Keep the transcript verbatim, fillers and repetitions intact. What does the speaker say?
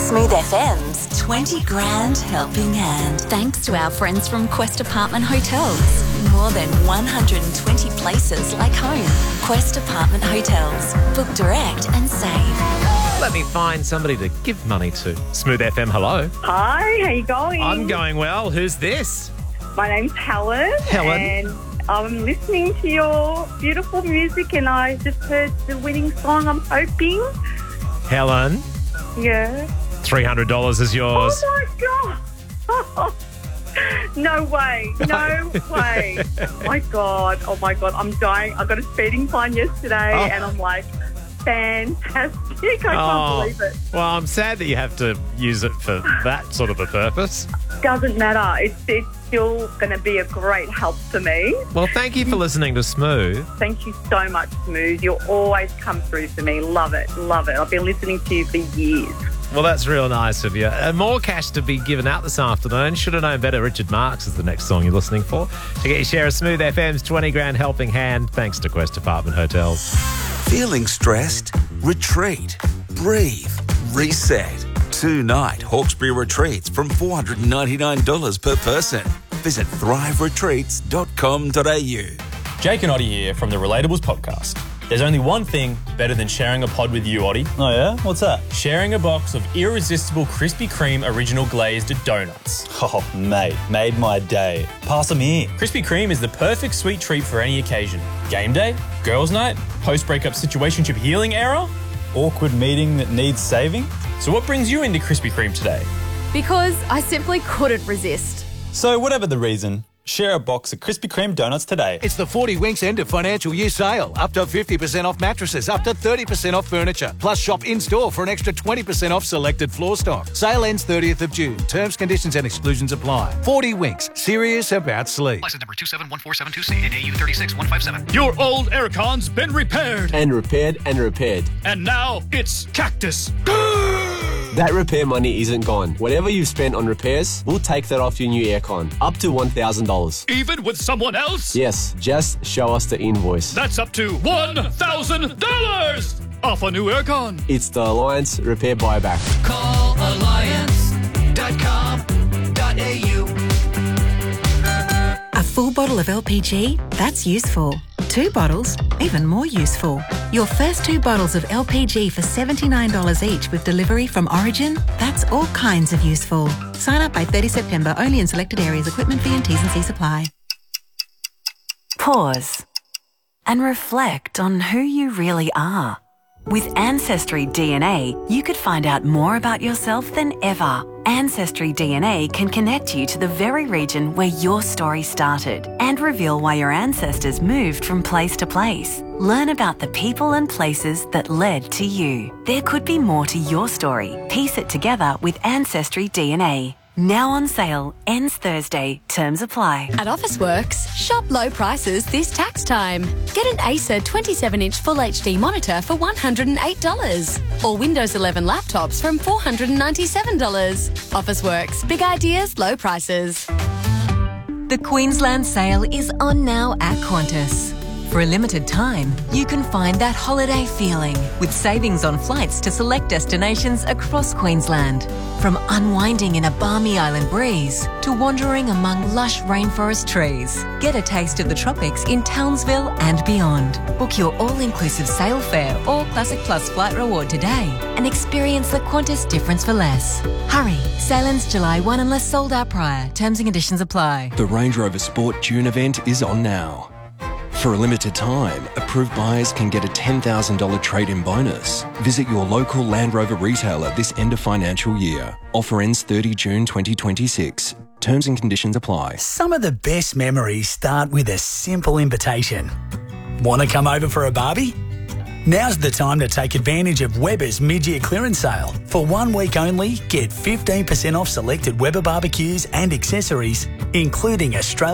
Smooth F M's twenty grand helping hand. Thanks to our friends from Quest Apartment Hotels. More than one hundred twenty places like home. Quest Apartment Hotels. Book direct and save. Let me find somebody to give money to. Smooth F M, hello. Hi, how you going? I'm going well. Who's this? My name's Helen. Helen. And I'm listening to your beautiful music and I just heard the winning song, I'm hoping. Helen, Yeah. three hundred dollars is yours. Oh, my God. No way. No way. Oh, my God. Oh, my God. I'm dying. I got a speeding fine yesterday Oh. and I'm like, fantastic. I can't Oh, believe it. well, I'm sad that you have to use it for that sort of a purpose. Doesn't matter. It's, it's still going to be a great help for me. Well, thank you for listening to Smooth. Thank you so much, Smooth. You'll always come through for me. Love it. Love it. I've been listening to you for years. Well, that's real nice of you. And more cash to be given out this afternoon. Should have known better. Richard Marx is the next song you're listening for. To get your share of Smooth F M's twenty grand helping hand, thanks to Quest Apartment Hotels. Feeling stressed? Retreat. Breathe. Reset. Two-night Hawkesbury retreats from four hundred ninety-nine dollars per person. Visit thrive retreats dot com dot a u. Jake and Oddie here from the Relatables podcast. There's only one thing better than sharing a pod with you, Oddie. Oh yeah? What's that? Sharing a box of irresistible Krispy Kreme original glazed donuts. Oh, mate, made my day. Pass them here. Krispy Kreme is the perfect sweet treat for any occasion. Game day, girls' night, post-breakup situationship healing era. Awkward meeting that needs saving? So what brings you into Krispy Kreme today? Because I simply couldn't resist. So whatever the reason, share a box of Krispy Kreme donuts today. It's the forty Winks end of financial year sale. Up to fifty percent off mattresses, up to thirty percent off furniture. Plus shop in-store for an extra twenty percent off selected floor stock. Sale ends thirtieth of June. Terms, conditions and exclusions apply. forty Winks. Serious about sleep. License number two seven one four seven two C and A U three six one five seven. Your old aircon's been repaired. And repaired and repaired. And now it's Cactus. That repair money isn't gone. Whatever you've spent on repairs, we'll take that off your new aircon. Up to one thousand dollars. Even with someone else? Yes, just show us the invoice. That's up to one thousand dollars off a new aircon. It's the Alliance Repair Buyback. Call alliance dot com dot a u. A full bottle of L P G? That's useful. Two bottles? Even more useful. Your first two bottles of L P G for seventy-nine dollars each with delivery from Origin? That's all kinds of useful. Sign up by thirtieth September only in selected areas. Equipment fee and T's and C's apply. Pause and reflect on who you really are. With Ancestry D N A, you could find out more about yourself than ever. Ancestry D N A can connect you to the very region where your story started and reveal why your ancestors moved from place to place. Learn about the people and places that led to you. There could be more to your story. Piece it together with Ancestry D N A. Now on sale, ends Thursday, terms apply. At Officeworks, shop low prices this tax time. Get an Acer twenty-seven inch Full H D monitor for one hundred eight dollars or Windows eleven laptops from four hundred ninety-seven dollars. Officeworks, big ideas, low prices. The Queensland sale is on now at Qantas. For a limited time, you can find that holiday feeling with savings on flights to select destinations across Queensland. From unwinding in a balmy island breeze to wandering among lush rainforest trees. Get a taste of the tropics in Townsville and beyond. Book your all-inclusive sail fare or Classic Plus flight reward today and experience the Qantas difference for less. Hurry, sale ends July first unless sold out prior. Terms and conditions apply. The Range Rover Sport June event is on now. For a limited time, approved buyers can get a ten thousand dollars trade-in bonus. Visit your local Land Rover retailer this end of financial year. Offer ends thirtieth of June twenty twenty-six. Terms and conditions apply. Some of the best memories start with a simple invitation. Want to come over for a barbie? Now's the time to take advantage of Weber's mid-year clearance sale. For one week only, get fifteen percent off selected Weber barbecues and accessories, including Australia.